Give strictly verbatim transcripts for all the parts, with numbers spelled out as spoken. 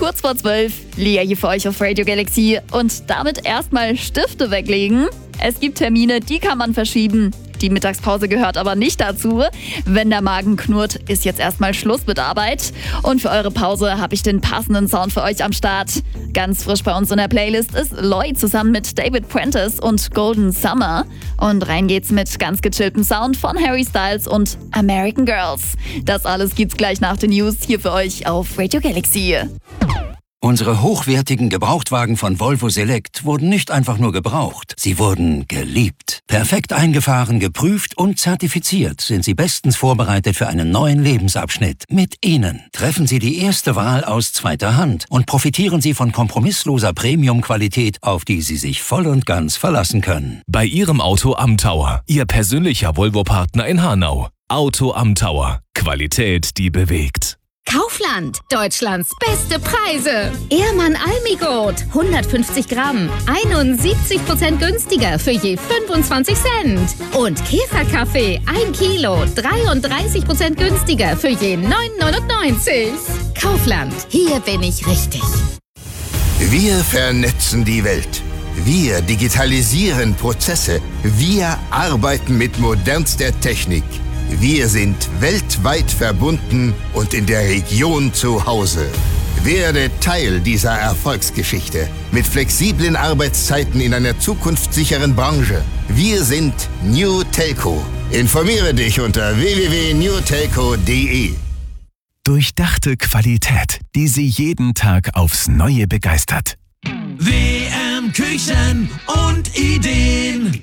kurz vor zwölf. Lia hier für euch auf Radio Galaxy. Und damit erstmal Stifte weglegen. Es gibt Termine, die kann man verschieben. Die Mittagspause gehört aber nicht dazu. Wenn der Magen knurrt, ist jetzt erstmal Schluss mit Arbeit. Und für eure Pause habe ich den passenden Sound für euch am Start. Ganz frisch bei uns in der Playlist ist Lloyd zusammen mit David Prentice und Golden Summer. Und rein geht's mit ganz gechilltem Sound von Harry Styles und American Girls. Das alles gibt's gleich nach den News hier für euch auf Radio Galaxy. Unsere hochwertigen Gebrauchtwagen von Volvo Select wurden nicht einfach nur gebraucht, sie wurden geliebt. Perfekt eingefahren, geprüft und zertifiziert sind sie bestens vorbereitet für einen neuen Lebensabschnitt. Mit ihnen treffen Sie die erste Wahl aus zweiter Hand und profitieren Sie von kompromissloser Premium-Qualität, auf die Sie sich voll und ganz verlassen können. Bei Ihrem Auto am Tower, Ihr persönlicher Volvo-Partner in Hanau. Auto am Tower. Qualität, die bewegt. Kaufland, Deutschlands beste Preise. Ehrmann Almigurt, hundertfünfzig Gramm, einundsiebzig Prozent günstiger für je fünfundzwanzig Cent. Und Käferkaffee, ein Kilo, dreiunddreißig Prozent günstiger für je neun neunundneunzig. Kaufland, hier bin ich richtig. Wir vernetzen die Welt. Wir digitalisieren Prozesse. Wir arbeiten mit modernster Technik. Wir sind weltweit verbunden und in der Region zu Hause. Werde Teil dieser Erfolgsgeschichte mit flexiblen Arbeitszeiten in einer zukunftssicheren Branche. Wir sind New Telco. Informiere dich unter w w w punkt new telco punkt d e. Durchdachte Qualität, die Sie jeden Tag aufs Neue begeistert. W M Küchen und Ideen.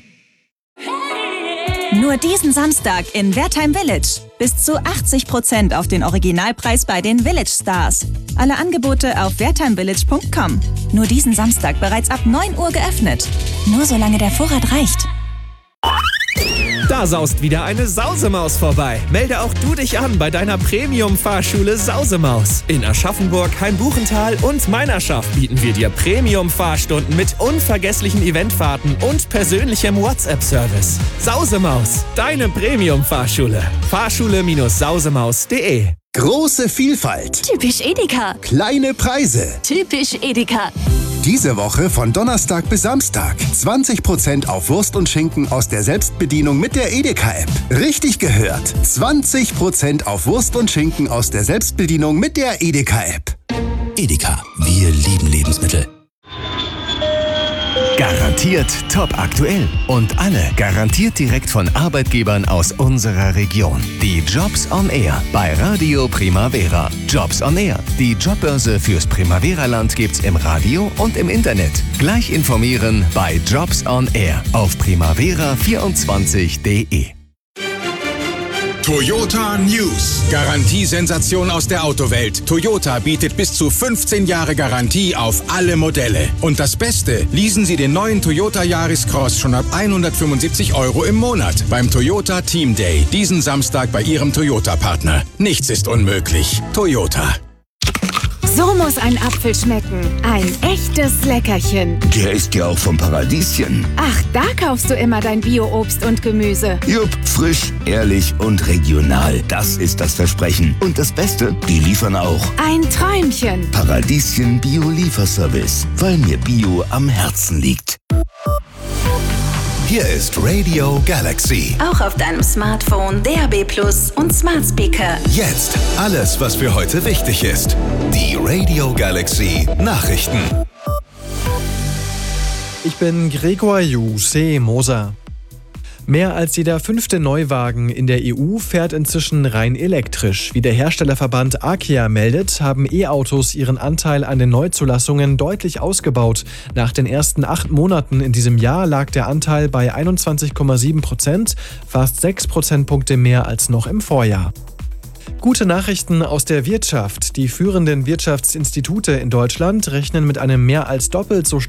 Nur diesen Samstag in Wertheim Village. Bis zu achtzig Prozent auf den Originalpreis bei den Village Stars. Alle Angebote auf wertheim village punkt com. Nur diesen Samstag bereits ab neun Uhr geöffnet. Nur solange der Vorrat reicht. Da saust wieder eine Sausemaus vorbei. Melde auch du dich an bei deiner Premium-Fahrschule Sausemaus. In Aschaffenburg, Hainbuchental und Meinerschaft bieten wir dir Premium-Fahrstunden mit unvergesslichen Eventfahrten und persönlichem WhatsApp-Service. Sausemaus, deine Premium-Fahrschule. fahrschule Sausemaus punkt de. Große Vielfalt. Typisch Edeka. Kleine Preise. Typisch Edeka. Diese Woche von Donnerstag bis Samstag. zwanzig Prozent auf Wurst und Schinken aus der Selbstbedienung mit der Edeka-App. Richtig gehört. zwanzig Prozent auf Wurst und Schinken aus der Selbstbedienung mit der Edeka-App. Edeka. Wir lieben Lebensmittel. Garantiert top aktuell und alle garantiert direkt von Arbeitgebern aus unserer Region. Die Jobs on Air bei Radio Primavera. Jobs on Air. Die Jobbörse fürs Primavera-Land gibt's im Radio und im Internet. Gleich informieren bei Jobs on Air auf primavera vierundzwanzig punkt de. Toyota News. Garantiesensation aus der Autowelt. Toyota bietet bis zu fünfzehn Jahre Garantie auf alle Modelle. Und das Beste, leasen Sie den neuen Toyota Yaris Cross schon ab hundertfünfundsiebzig Euro im Monat beim Toyota Team Day. Diesen Samstag bei Ihrem Toyota-Partner. Nichts ist unmöglich. Toyota. So muss ein Apfel schmecken. Ein echtes Leckerchen. Der ist ja auch vom Paradieschen. Ach, da kaufst du immer dein Bio-Obst und Gemüse. Jupp, frisch, ehrlich und regional. Das ist das Versprechen. Und das Beste, die liefern auch. Ein Träumchen. Paradieschen Bio-Lieferservice. Weil mir Bio am Herzen liegt. Hier ist Radio Galaxy. Auch auf deinem Smartphone, D A B Plus und Smart Speaker. Jetzt alles, was für heute wichtig ist. Die Radio Galaxy Nachrichten. Ich bin Gregor Juse Moser. Mehr als jeder fünfte Neuwagen in der E U fährt inzwischen rein elektrisch. Wie der Herstellerverband Arkia meldet, haben E-Autos ihren Anteil an den Neuzulassungen deutlich ausgebaut. Nach den ersten acht Monaten in diesem Jahr lag der Anteil bei einundzwanzig Komma sieben Prozent, fast sechs Prozentpunkte mehr als noch im Vorjahr. Gute Nachrichten aus der Wirtschaft. Die führenden Wirtschaftsinstitute in Deutschland rechnen mit einem mehr als doppelt so